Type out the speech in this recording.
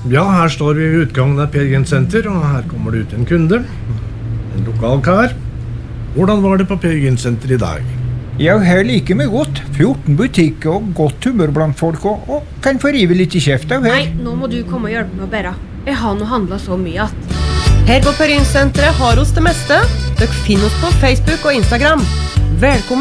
Ja, her står vi ved utgangen av Per Gynt Senter, og her kommer det ut en kunde. En lokal kar. Hvordan var det på Per Gynt Senter I dag? Ja, her liker vi godt. 14 butikker og godt humør blant folk, og kan få rive litt I kjeft av her. Nei, nå må du komme og hjelpe meg å bære. Jeg har nå handlet så mye at... Her på Per Gynt Senteret har oss det meste. Dere finner oss på Facebook og Instagram. Velkommen!